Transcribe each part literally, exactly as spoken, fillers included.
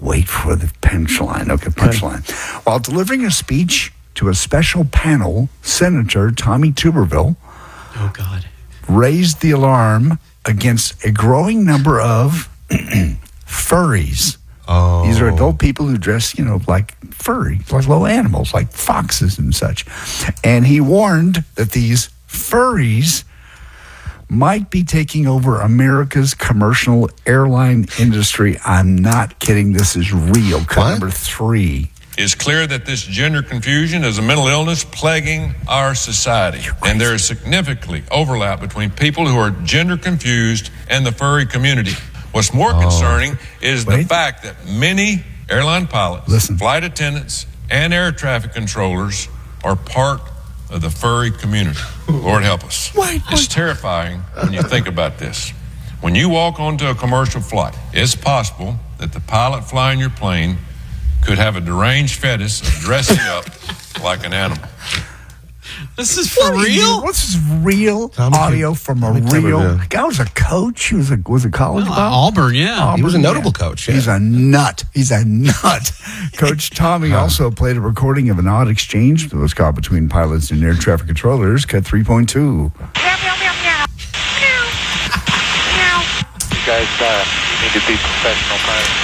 Wait for the punchline. Okay, punchline. Okay. While delivering a speech to a special panel, Senator Tommy Tuberville oh, God. raised the alarm against a growing number of furries. Oh. These are adult people who dress, you know, like furry, like little animals, like foxes and such. And he warned that these furries might be taking over America's commercial airline industry. I'm not kidding. This is real. Cut What? number three. It's clear that this gender confusion is a mental illness plaguing our society. And there is significantly overlap between people who are gender confused and the furry community. What's more Oh. concerning is Wait. the fact that many airline pilots, Listen. flight attendants, and air traffic controllers are part of the furry community. Lord help us. Wait, It's wait. terrifying when you think about this. When you walk onto a commercial flight, it's possible that the pilot flying your plane could have a deranged fetish of dressing up like an animal. This is for What are you- real? What's this real Tommy audio from a Tommy real Tuberville. guy? Was a coach. He was a was a college. Well, ball? Auburn, yeah. He was a Auburn, notable yeah. coach, yeah. He's a nut. He's a nut. Coach Tommy also played a recording of an odd exchange that was caught between pilots and air traffic controllers. Cut three point two. You guys uh, need to be professional pilots.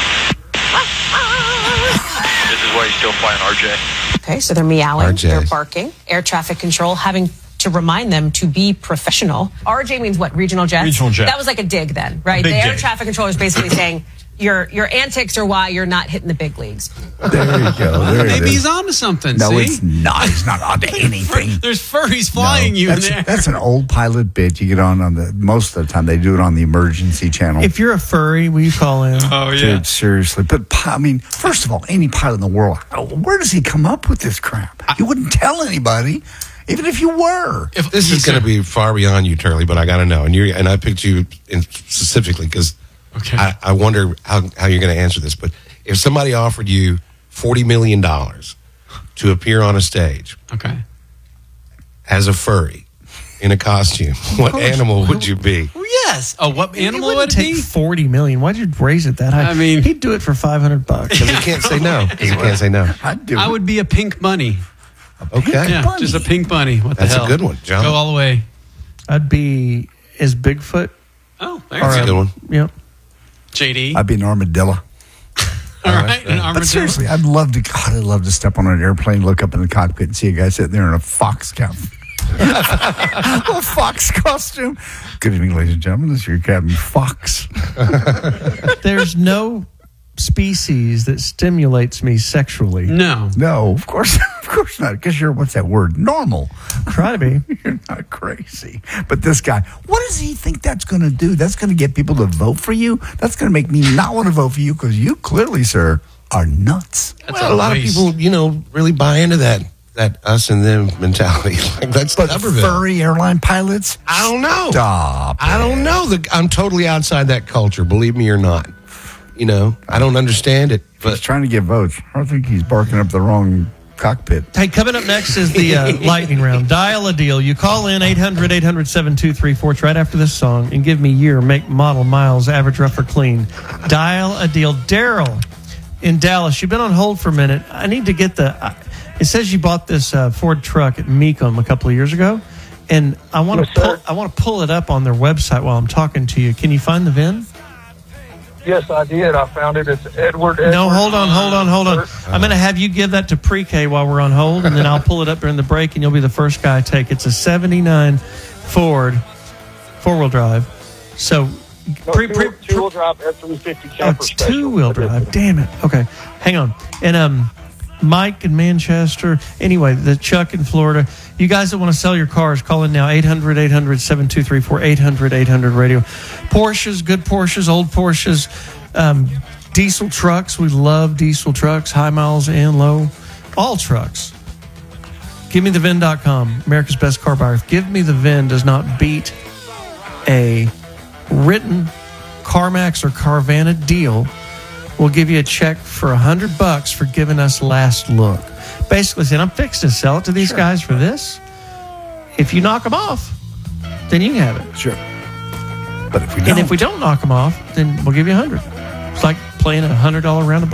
This is why you're still flying R J. Okay, so they're meowing, R J. they're barking, air traffic control having to remind them to be professional. R J means what? Regional jets? Regional jet. That was like a dig then, right? big The air dig. traffic controller is basically saying your your antics are why you're not hitting the big leagues. There you go. There it Maybe is. he's on to something, No, see? it's not. He's not on to anything. There's furries flying No, you in that's, there. that's an old pilot bit. You get on on the most of the time. They do it on the emergency channel. If you're a furry, will you call in? Oh, yeah. Dude, seriously. But, pi- I mean, first of all, any pilot in the world, where does he come up with this crap? You wouldn't tell anybody, even if you were. If This is going to be far beyond you, Turley, but I got to know. And you and I picked you in specifically because Okay. I, I wonder how, how you're going to answer this. But if somebody offered you forty million dollars to appear on a stage Okay. as a furry in a costume, what animal would you be? Well, yes. Oh, what animal He would wouldn't it take be? forty million. Why'd you raise it that high? I mean- he'd do it for five hundred bucks. Because he can't say no. 'Cause he can't say no. I'd do I it. would be a pink bunny. Okay. Yeah, bunny. just a pink bunny. What the That's a hell? good one, John. Go all the way. I'd be as Bigfoot. Oh, Or, That's a there's good one. Yep. J D. I'd be an armadillo. All right. An But armadillo. seriously, I'd love to. God, I'd love to step on an airplane, look up in the cockpit, and see a guy sitting there in a fox cap, a fox costume. Good evening, ladies and gentlemen. This is your Captain Fox. There's no species that stimulates me sexually. No. No, of course, of course not. Because you're what's that word? Normal. Try to be. You're not crazy. But this guy, what does he think that's going to do? That's going to get people to vote for you. That's going to make me not want to vote for you because you clearly, sir, are nuts. That's Well, a lot waste. of people, you know, really buy into that that us and them mentality. Like that's But Tuberville. furry airline pilots, I don't know. stop. I don't know. The, I'm totally outside that culture, believe me or not. You know, I don't understand it. He's But trying to get votes. I don't think he's barking up the wrong cockpit. Hey, coming up next is the uh, lightning round. Dial a deal. You call in eight hundred, eight hundred, seven two three four. It's right after this song and give me year, make, model, miles, average, rough, or clean. Dial a deal. Daryl in Dallas, you've been on hold for a minute. I need to get the. Uh, it says you bought this uh, Ford truck at Mecum a couple of years ago, and I want Yes, to pull. sir. I want to pull it up on their website while I'm talking to you. Can you find the V I N? Yes, I did. I found it. It's Edward. Edward. No, hold on, hold on, hold on. I'm going to have you give that to pre-K while we're on hold, and then I'll pull it up during the break, and you'll be the first guy to take. It's a seventy-nine Ford four-wheel drive. So, No, pre, two, pre, two-wheel drive F three fifty oh, camper it's special. two-wheel drive. Damn it. Okay, hang on. And um, Mike in Manchester. Anyway, the Chuck in Florida. You guys that want to sell your cars, call in now. eight hundred, eight hundred, seven two three four. eight hundred, eight hundred radio. Porsches, good Porsches, old Porsches. Um, diesel trucks. We love diesel trucks, high miles and low. All trucks. Give me the V I N dot com, America's Best Car Buyer. If Give Me the V I N does not beat a written CarMax or Carvana deal, we'll give you a check for a hundred bucks for giving us last look. Basically saying, I'm fixed to sell it to these guys for this. If you knock them off, then you can have it. Sure. But if we don't, And if we don't knock them off, then we'll give you a hundred. It's like playing a hundred dollar round of